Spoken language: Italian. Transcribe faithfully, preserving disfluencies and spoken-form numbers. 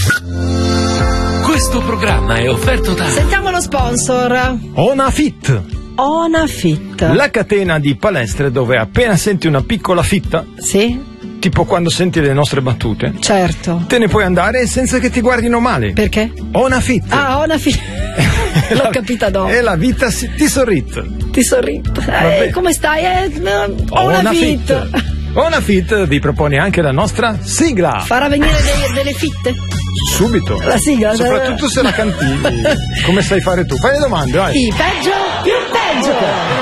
Questo programma è offerto da... Sentiamo lo sponsor. Onafit. Onafit. La catena di palestre dove appena senti una piccola fitta, Sì? tipo quando senti le nostre battute, Certo. te ne puoi andare senza che ti guardino male. Perché? Onafit. Ah, Onafit. L'ho capita dopo. E la vita si- ti sorrit. Ti sorrido. Eh, Vabbè. come stai? Eh, Onafit. Onafit vi propone anche la nostra sigla. Farà venire dei- delle fitte? Subito. La sigla. Soprattutto se la cantivi. Come sai fare tu? Fai le domande, vai. Sì, peggio, più peggio.